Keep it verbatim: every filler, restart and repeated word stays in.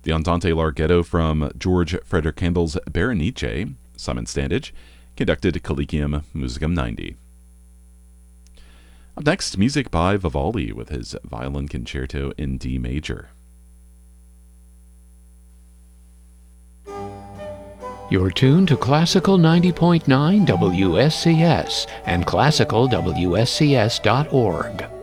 The Andante Larghetto from George Frederick Handel's Berenice, Simon Standage, conducted Collegium Musicum ninety. Up next, music by Vivaldi with his Violin Concerto in D major. You're tuned to Classical ninety point nine W S C S and classical W S C S dot org.